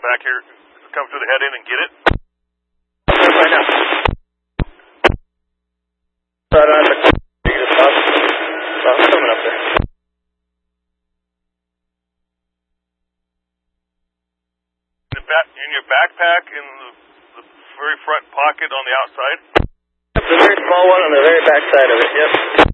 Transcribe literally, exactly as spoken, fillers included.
back here, come through the head in and get it? Right now. Right on the you just stop. So I'm coming up there. In, the back, in your backpack, in the, the very front pocket on the outside? The very small one on the very back side of it, yep.